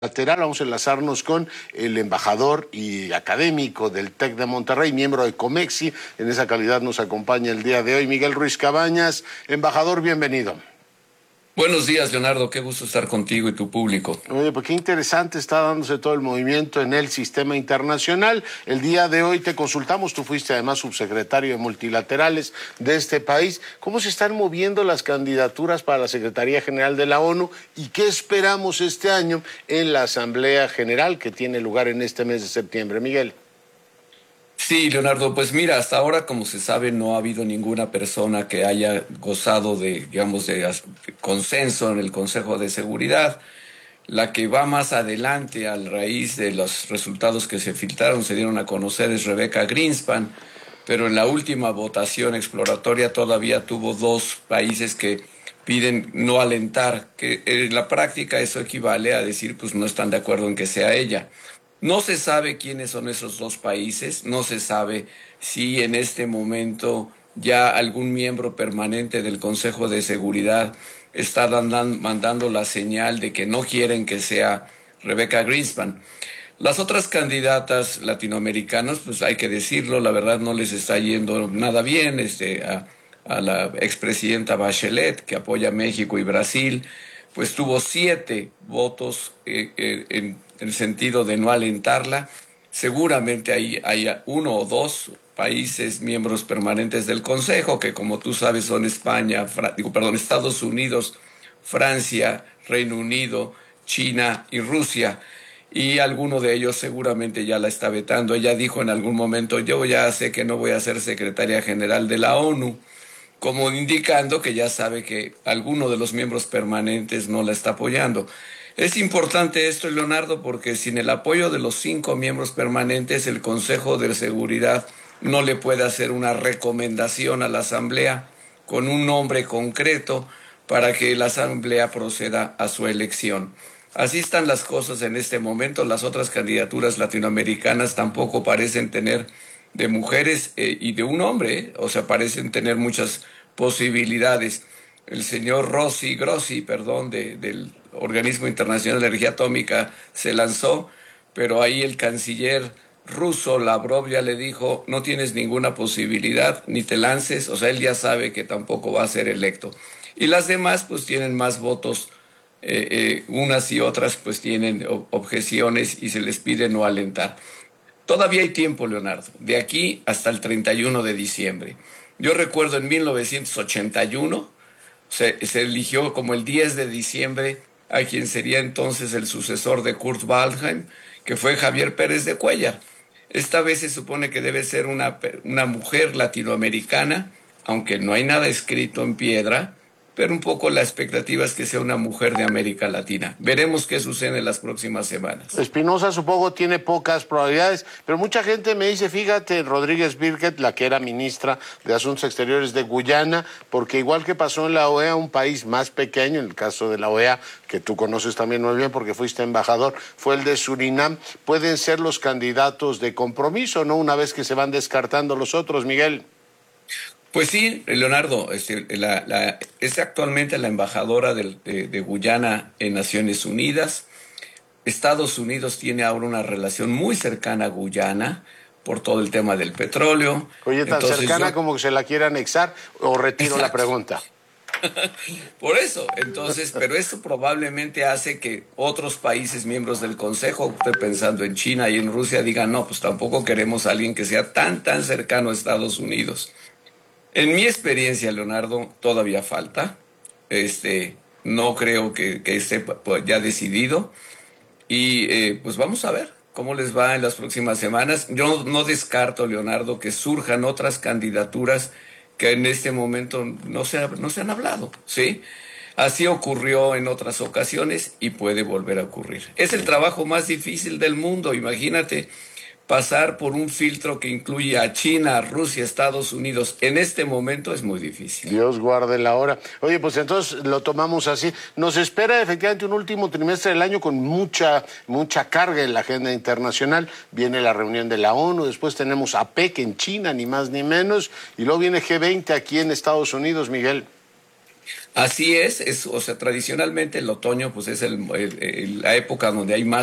Lateral, vamos a enlazarnos con el embajador y académico del TEC de Monterrey, miembro de Comexi. En esa calidad nos acompaña el día de hoy Miguel Ruiz Cabañas. Embajador, bienvenido. Buenos días, Leonardo. Qué gusto estar contigo y tu público. Oye, pues qué interesante está dándose todo el movimiento en el sistema internacional. El día de hoy te consultamos, tú fuiste además subsecretario de multilaterales de este país. ¿Cómo se están moviendo las candidaturas para la Secretaría General de la ONU y qué esperamos este año en la Asamblea General que tiene lugar en este mes de septiembre? Miguel. Sí, Leonardo, pues mira, hasta ahora, como se sabe, no ha habido ninguna persona que haya gozado de, digamos, de consenso en el Consejo de Seguridad. La que va más adelante a raíz de los resultados que se filtraron, se dieron a conocer, es Rebecca Greenspan, pero en la última votación exploratoria todavía tuvo dos países que piden no alentar, que en la práctica eso equivale a decir, pues no están de acuerdo en que sea ella. No se sabe quiénes son esos dos países, no se sabe si en este momento ya algún miembro permanente del Consejo de Seguridad está mandando la señal de que no quieren que sea Rebecca Greenspan. Las otras candidatas latinoamericanas, pues hay que decirlo, la verdad no les está yendo nada bien, a la expresidenta Bachelet, que apoya a México y Brasil, pues tuvo 7 votos en el sentido de no alentarla. Seguramente hay uno o dos países miembros permanentes del Consejo, que como tú sabes son España, Estados Unidos, Francia, Reino Unido, China y Rusia. Y alguno de ellos seguramente ya la está vetando. Ella dijo en algún momento, yo ya sé que no voy a ser secretaria general de la ONU, como indicando que ya sabe que alguno de los miembros permanentes no la está apoyando. Es importante esto, Leonardo, porque sin el apoyo de los 5 miembros permanentes, el Consejo de Seguridad no le puede hacer una recomendación a la Asamblea con un nombre concreto para que la Asamblea proceda a su elección. Así están las cosas en este momento. Las otras candidaturas latinoamericanas tampoco parecen tener de mujeres y de un hombre, o sea, parecen tener muchas posibilidades. El señor Grossi, del Organismo Internacional de Energía Atómica, se lanzó, pero ahí el canciller ruso, Lavrov, ya le dijo, no tienes ninguna posibilidad, ni te lances, o sea, él ya sabe que tampoco va a ser electo. Y las demás, pues, tienen más votos, unas y otras, pues, tienen objeciones y se les pide no alentar. Todavía hay tiempo, Leonardo, de aquí hasta el 31 de diciembre. Yo recuerdo en 1981 se eligió como el 10 de diciembre a quien sería entonces el sucesor de Kurt Waldheim, que fue Javier Pérez de Cuéllar. Esta vez se supone que debe ser una mujer latinoamericana, aunque no hay nada escrito en piedra, pero un poco la expectativa es que sea una mujer de América Latina. Veremos qué sucede en las próximas semanas. Espinosa supongo tiene pocas probabilidades, pero mucha gente me dice, fíjate, Rodríguez Birket, la que era ministra de Asuntos Exteriores de Guyana, porque igual que pasó en la OEA, un país más pequeño, en el caso de la OEA, que tú conoces también muy bien porque fuiste embajador, fue el de Surinam, pueden ser los candidatos de compromiso, ¿no? Una vez que se van descartando los otros, Miguel. Pues sí, Leonardo, es actualmente la embajadora de Guyana en Naciones Unidas. Estados Unidos tiene ahora una relación muy cercana a Guyana por todo el tema del petróleo. Oye, tan cercana como que se la quiere anexar, o retiro la pregunta. Por eso, entonces, pero eso probablemente hace que otros países miembros del Consejo, estoy pensando en China y en Rusia, digan, no, pues tampoco queremos a alguien que sea tan cercano a Estados Unidos. En mi experiencia, Leonardo, todavía falta. No creo que esté ya decidido. Y pues vamos a ver cómo les va en las próximas semanas. Yo no descarto, Leonardo, que surjan otras candidaturas que en este momento no se han hablado, ¿sí? Así ocurrió en otras ocasiones y puede volver a ocurrir. Es el trabajo más difícil del mundo, imagínate. Pasar por un filtro que incluye a China, a Rusia, Estados Unidos, en este momento es muy difícil. Dios guarde la hora. Oye, pues entonces lo tomamos así. Nos espera efectivamente un último trimestre del año con mucha carga en la agenda internacional. Viene la reunión de la ONU, después tenemos APEC en China, ni más ni menos, y luego viene G20 aquí en Estados Unidos, Miguel. Así es, o sea, tradicionalmente el otoño pues es la época donde hay más